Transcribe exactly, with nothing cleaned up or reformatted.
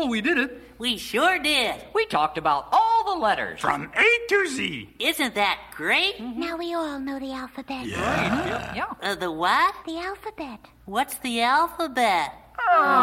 Oh, we did it. We sure did. We talked about all the letters. From A to Z. Isn't that great? Mm-hmm. Now we all know the alphabet. Yeah. Yeah. Uh, the what? The alphabet. What's the alphabet? Oh.